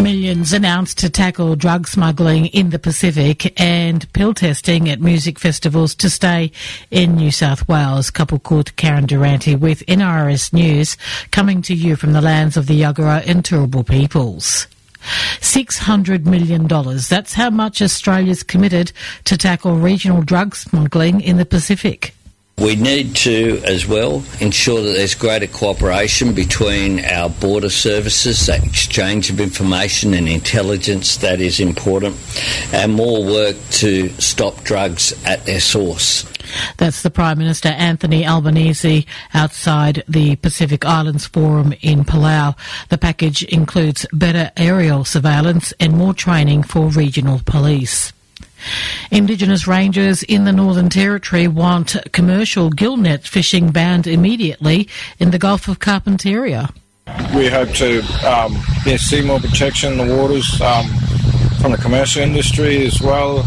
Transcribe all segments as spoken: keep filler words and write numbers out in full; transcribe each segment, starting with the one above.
Millions announced to tackle drug smuggling in the Pacific and pill testing at music festivals to stay in New South Wales. Couple called Karen Durante with N R S News, coming to you from the lands of the Yagara and Turrbal peoples. six hundred million dollars. That's how much Australia's committed to tackle regional drug smuggling in the Pacific. We need to, as well, ensure that there's greater cooperation between our border services, that exchange of information and intelligence that is important, and more work to stop drugs at their source. That's the Prime Minister Anthony Albanese outside the Pacific Islands Forum in Palau. The package includes better aerial surveillance and more training for regional police. Indigenous rangers in the Northern Territory want commercial gillnet fishing banned immediately in the Gulf of Carpentaria. We hope to um, yeah, see more protection in the waters um, from the commercial industry as well.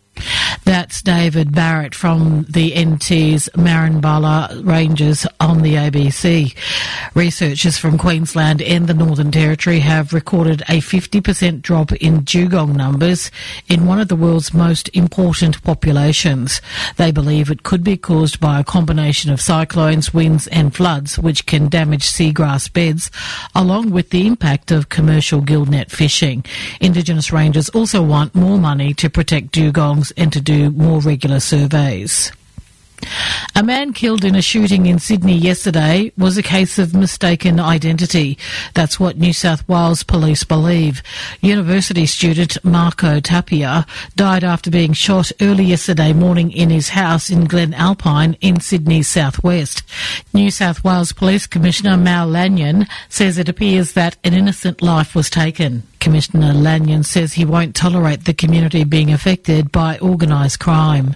That's David Barrett from the N T's Marinbala Rangers on the A B C. Researchers from Queensland and the Northern Territory have recorded a fifty percent drop in dugong numbers in one of the world's most important populations. They believe it could be caused by a combination of cyclones, winds and floods, which can damage seagrass beds, along with the impact of commercial gillnet fishing. Indigenous rangers also want more money to protect dugongs and to do more regular surveys. A man killed in a shooting in Sydney yesterday was a case of mistaken identity. That's what New South Wales police believe. University student Marco Tapia died after being shot early yesterday morning in his house in Glen Alpine in Sydney's southwest. New South Wales Police Commissioner Mal Lanyon says it appears that an innocent life was taken. Commissioner Lanyon says he won't tolerate the community being affected by organised crime.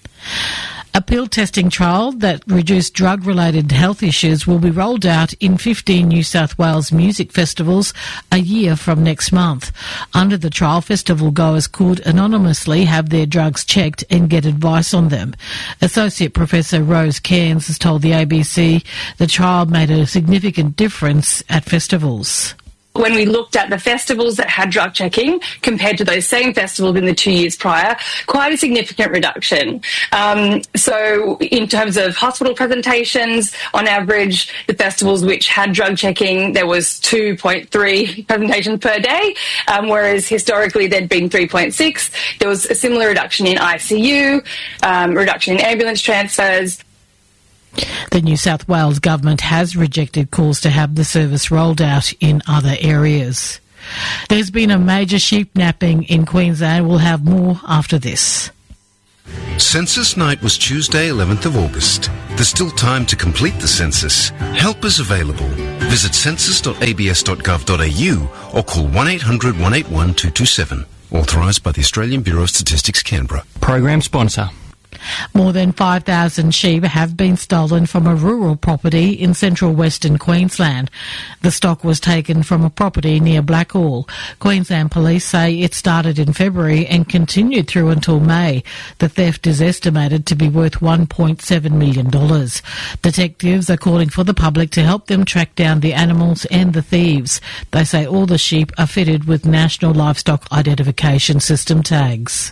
A pill testing trial that reduced drug-related health issues will be rolled out in fifteen New South Wales music festivals a year from next month. Under the trial, festival goers could anonymously have their drugs checked and get advice on them. Associate Professor Rose Cairns has told the A B C the trial made a significant difference at festivals. When we looked at the festivals that had drug checking compared to those same festivals in the two years prior, quite a significant reduction. Um, so in terms of hospital presentations, on average, the festivals which had drug checking, there was two point three presentations per day, um, whereas historically there'd been three point six. There was a similar reduction in I C U, um, reduction in ambulance transfers. The New South Wales government has rejected calls to have the service rolled out in other areas. There's been a major sheep napping in Queensland. We'll have more after this. Census night was Tuesday, eleventh of August. There's still time to complete the census. Help is available. Visit census dot a b s dot gov dot a u or call one eight hundred, one eight one, two two seven. Authorised by the Australian Bureau of Statistics, Canberra. Program sponsor. More than five thousand sheep have been stolen from a rural property in central western Queensland. The stock was taken from a property near Blackall. Queensland Police say it started in February and continued through until May. The theft is estimated to be worth one point seven million dollars. Detectives are calling for the public to help them track down the animals and the thieves. They say all the sheep are fitted with National Livestock Identification System tags.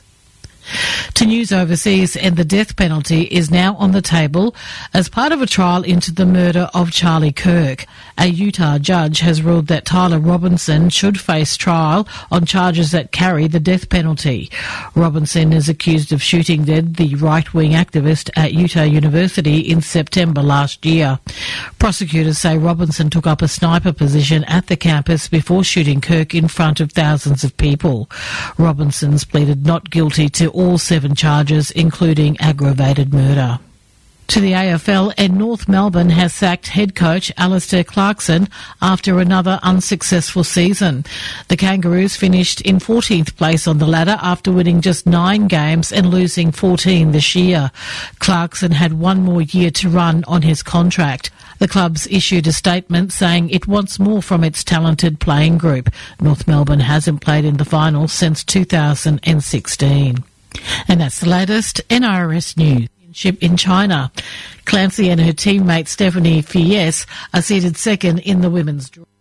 To news overseas, and the death penalty is now on the table as part of a trial into the murder of Charlie Kirk. A Utah judge has ruled that Tyler Robinson should face trial on charges that carry the death penalty. Robinson is accused of shooting dead the right-wing activist at Utah University in September last year. Prosecutors say Robinson took up a sniper position at the campus before shooting Kirk in front of thousands of people. Robinson's pleaded not guilty to all seven charges, including aggravated murder. To the A F L, and North Melbourne has sacked head coach Alistair Clarkson after another unsuccessful season. The Kangaroos finished in fourteenth place on the ladder after winning just nine games and losing fourteen this year. Clarkson had one more year to run on his contract. The club's issued a statement saying it wants more from its talented playing group. North Melbourne hasn't played in the finals since two thousand sixteen. And that's the latest N R S News. In China, Clancy and her teammate Stephanie Fies are seated second in the women's draw.